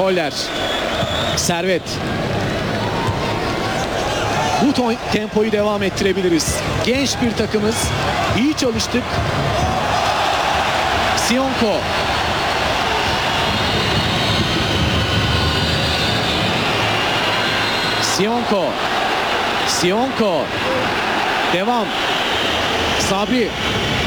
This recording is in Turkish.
Koller. Servet. Bu tempoyu devam ettirebiliriz. Genç bir takımız. İyi çalıştık. Sionko. Sionko. Devam. Sabri.